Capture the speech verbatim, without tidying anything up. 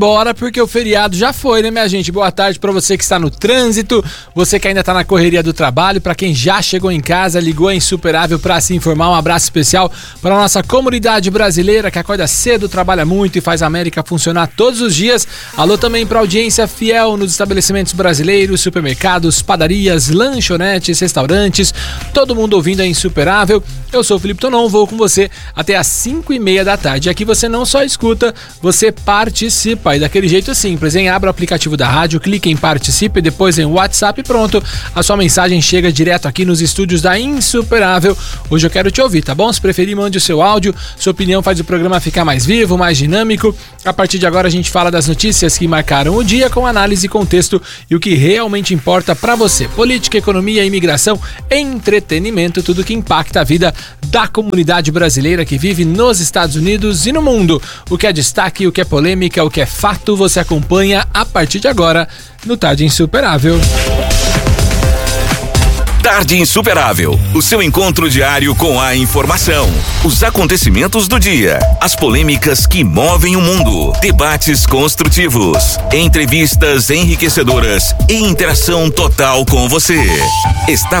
Bora, porque o feriado já foi, né, minha gente? Boa tarde pra você que está no trânsito, você que ainda tá na correria do trabalho, pra quem já chegou em casa, ligou a Insuperável pra se informar. Um abraço especial pra nossa comunidade brasileira que acorda cedo, trabalha muito e faz a América funcionar todos os dias. Alô também pra audiência fiel nos estabelecimentos brasileiros, supermercados, padarias, lanchonetes, restaurantes, todo mundo ouvindo a Insuperável. Eu sou o Felipe Tonon, vou com você até às cinco e meia da tarde. Aqui você não só escuta, você participa. E daquele jeito simples, hein? Abra o aplicativo da rádio, clique em participe, depois em WhatsApp e pronto. A sua mensagem chega direto aqui nos estúdios da Insuperável. Hoje eu quero te ouvir, tá bom? Se preferir, mande o seu áudio. Sua opinião faz o programa ficar mais vivo, mais dinâmico. A partir de agora a gente fala das notícias que marcaram o dia com análise, contexto e o que realmente importa pra você. Política, economia, imigração, entretenimento, tudo que impacta a vida da comunidade brasileira que vive nos Estados Unidos e no mundo. O que é destaque, o que é polêmica, o que é fato, você acompanha a partir de agora no Tarde Insuperável. Tarde Insuperável, o seu encontro diário com a informação, os acontecimentos do dia, as polêmicas que movem o mundo, debates construtivos, entrevistas enriquecedoras e interação total com você. Está